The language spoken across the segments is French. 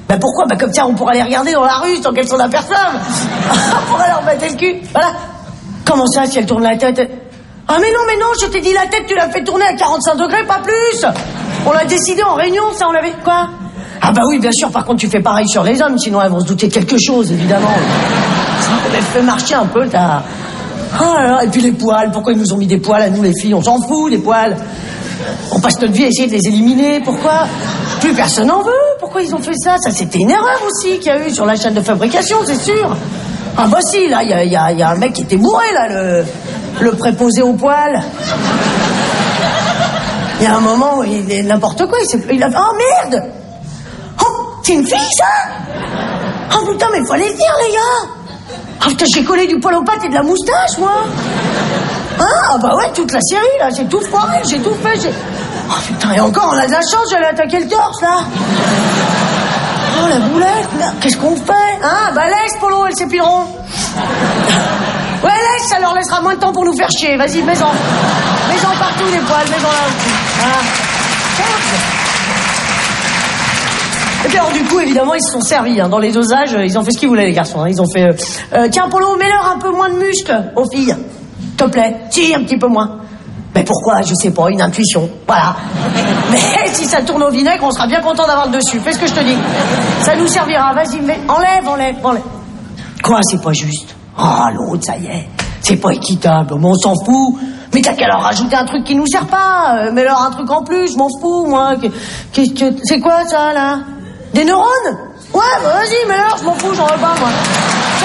Ben pourquoi? Ben comme ça, on pourra les regarder dans la rue sans qu'elles s'en aperçoivent. On pourra leur mettre le cul. Voilà. Comment ça, si elle tourne la tête? Ah mais non, je t'ai dit la tête, tu l'as fait tourner à 45 degrés, pas plus. On l'a décidé en réunion, ça, on l'avait... Quoi? Ah bah oui, bien sûr, par contre, tu fais pareil sur les hommes, sinon elles vont se douter de quelque chose, évidemment. Ça fait marcher un peu, t'as... Oh là là, et puis les poils, pourquoi ils nous ont mis des poils à nous les filles? On s'en fout, des poils. On passe notre vie à essayer de les éliminer, pourquoi? Plus personne n'en veut, pourquoi ils ont fait ça? Ça, c'était une erreur aussi qu'il y a eu sur la chaîne de fabrication, c'est sûr. Ah bah si, là, il y a un mec qui était bourré, là, le préposé aux poils. Il y a un moment où il est n'importe quoi, il a... Oh merde! Oh, c'est une fille, ça? Oh putain, mais il faut aller le dire, les gars! Ah putain, j'ai collé du poil aux pattes et de la moustache, moi! Ah bah ouais, toute la série, là, j'ai tout foiré, j'ai tout fait, Oh putain, et encore, on a de la chance, j'allais attaquer le torse, là! Oh, la boulette, merde, qu'est-ce qu'on fait? Hein? Bah laisse, Polo, elles s'épileront. Ouais, laisse, ça leur laissera moins de temps pour nous faire chier. Vas-y, mets-en. Mets-en partout, les poils, mets-en là aussi. Voilà. Et puis alors, du coup, évidemment, ils se sont servis. Hein. Dans les dosages, ils ont fait ce qu'ils voulaient, les garçons. Hein. Ils ont fait... tiens, Polo, mets-leur un peu moins de muscles aux filles. S'il te plaît. Si, un petit peu moins. Mais pourquoi? Je sais pas, une intuition. Voilà. Mais si ça tourne au vinaigre, on sera bien content d'avoir le dessus. Fais ce que je te dis. Ça nous servira. Vas-y, mais enlève. Quoi, c'est pas juste? Oh, l'autre, ça y est. C'est pas équitable. Mais on s'en fout. Mais t'as qu'à leur rajouter un truc qui nous sert pas. Mets-leur un truc en plus, je m'en fous, moi. C'est quoi, ça, là? Des neurones? Ouais, bah vas-y, mets-leur, je m'en fous, j'en veux pas, moi. Ça.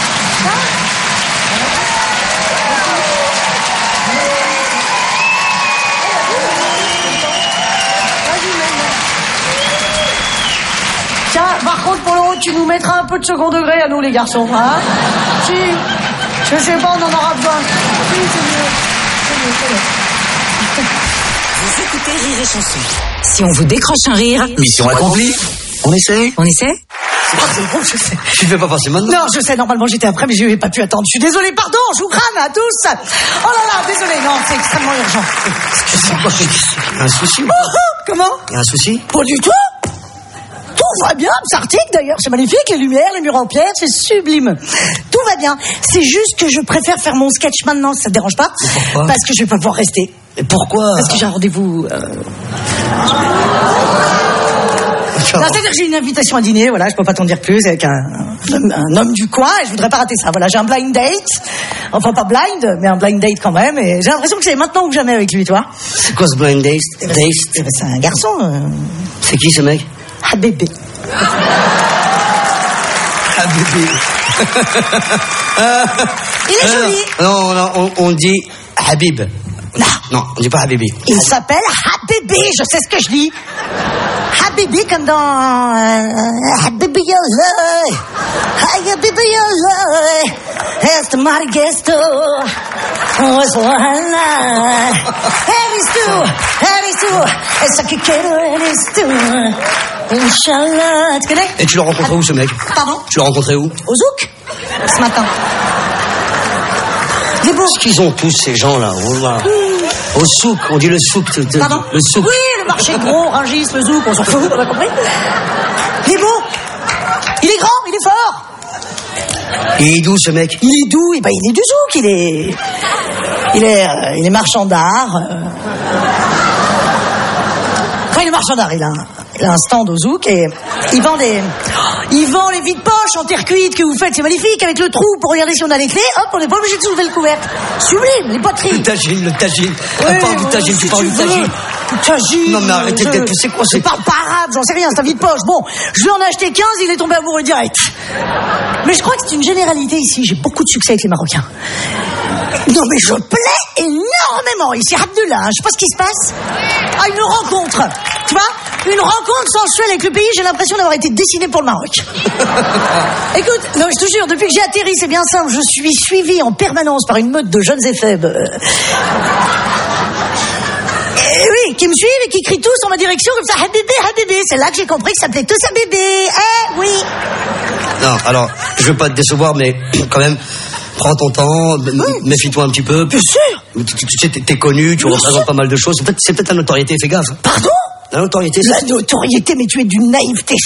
Tiens, par contre, Polo, tu nous mettras un peu de second degré à nous, les garçons, hein? Si. Je sais pas, on en aura besoin. Si, c'est mieux. Vous écoutez Rire et Chanson. Si on vous décroche un rire... Mission accomplie. On essaie? C'est bon, je sais. Tu fais pas passer maintenant? Non, je sais, normalement j'étais après, mais je n'ai pas pu attendre. Je suis désolée, pardon, je vous crame à tous. Oh là là, désolée, non, c'est extrêmement urgent. Excusez-moi, il y a un souci? Comment? Il y a un souci? Pas du tout. Tout va bien, c'est arctique d'ailleurs, c'est magnifique, les lumières, les murs en pierre, c'est sublime. Tout va bien, c'est juste que je préfère faire mon sketch maintenant, ça te dérange pas? Pourquoi? Parce que je vais pas pouvoir rester. Et pourquoi? Parce que j'ai un rendez-vous... Non, c'est-à-dire que j'ai une invitation à dîner, voilà, je peux pas t'en dire plus, avec un homme du coin, et je voudrais pas rater ça. Voilà, j'ai un blind date, enfin pas blind, mais un blind date quand même, et j'ai l'impression que c'est maintenant ou jamais avec lui, toi. C'est quoi ce blind date? C'est un garçon. C'est qui ce mec? Ah bébé. Ah bébé. Il est joli. Non, on dit Habib. Non, on dit pas Habibi. Il s'appelle Habibi, je sais ce que je dis. Habibi comme dans Habibi Yallah. Habibi Yallah. It's the mighty guest. It's a kikero and it's too. Inch'Allah. Tu connais? Et tu l'as rencontré où ce mec? Pardon? Tu l'as rencontré où? Au Zouk. Ce matin. Qu'est-ce qu'ils ont tous ces gens-là? Au souk, on dit le souk. Pardon? Le souk. Oui, le marché gros, Rungis, le Zouk, on s'en fout, on a compris. Il est beau. Il est grand, il est fort. Il est d'où ce mec? Il est d'où? Eh ben, il est du Zouk, il est marchand d'art. Enfin, il est marchand d'art, il a un stand au Zouk et il vend les vides poches en terre cuite que vous faites, c'est magnifique, avec le trou pour regarder si on a les clés, hop, on n'est pas obligé de soulever le couvercle. Sublime, les poteries. Le tagine. Oui, parle du tagine, tu parles du tagine. Tagine. Non mais arrêtez d'être, c'est quoi Je parle pas arabe, j'en sais rien, c'est un vide poche. Bon, je lui en ai acheté 15, il est tombé amoureux direct. Mais je crois que c'est une généralité ici, j'ai beaucoup de succès avec les Marocains. Non mais je plais énormément ici, Abdullah, je sais pas ce qui se passe. Ah, une rencontre, tu vois? Une rencontre sensuelle avec le pays, j'ai l'impression d'avoir été dessiné pour le Maroc. Écoute, non, je te jure, depuis que j'ai atterri, c'est bien simple, je suis suivi en permanence par une meute de jeunes éphèbes. Oui, qui me suivent et qui crient tous en ma direction comme ça, Habibi. C'est là que j'ai compris que ça s'appelait tous Habibi. Oui. Non, alors, je veux pas te décevoir, mais quand même, prends ton temps, méfie-toi un petit peu. Bien sûr. Tu sais, t'es connu, tu représentes pas mal de choses. C'est peut-être la notoriété, fais gaffe. Pardon? La notoriété, La notoriété, mais tu es d'une naïveté